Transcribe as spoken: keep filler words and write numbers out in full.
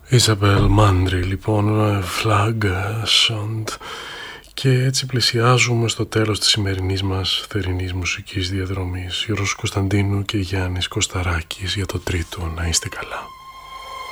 Isabel Mandry, λοιπόν, Flag Sound. Και έτσι πλησιάζουμε στο τέλος της σημερινής μας θερινής μουσικής διαδρομής. Γιώργος Κωνσταντίνου και Γιάννης Κωσταράκης για το τρίτο. Να είστε καλά.